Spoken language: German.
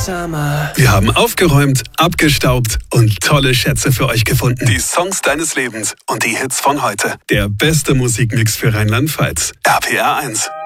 Summer. Wir haben aufgeräumt, abgestaubt und tolle Schätze für euch gefunden. Die Songs deines Lebens und die Hits von heute. Der beste Musikmix für Rheinland-Pfalz. RPR 1.